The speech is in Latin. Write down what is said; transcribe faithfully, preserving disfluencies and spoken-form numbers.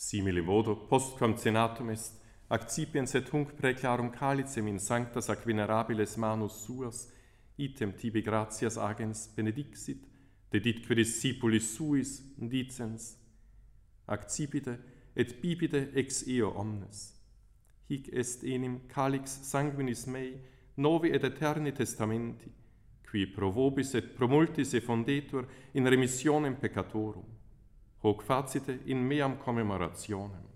Simile modo, postquam cenatum est, accipiens et hunc praeclarum calicem in sanctas ac venerabiles manus suas, item tibi gratias agens benedixit, deditque discipulis suis, dicens, accipite et bibite ex eo omnes. Hic est enim calix sanguinis mei, novi et eterni testamenti, qui pro vobis et pro multis effondetur in remissionem peccatorum. Hoc facite in meam commemorationem.